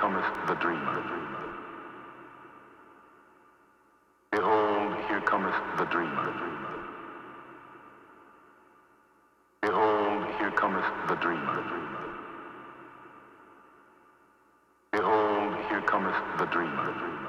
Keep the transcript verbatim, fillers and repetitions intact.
cometh the dreamer. Behold, here cometh the dreamer. Behold, here cometh the dreamer. Behold, here cometh the dreamer.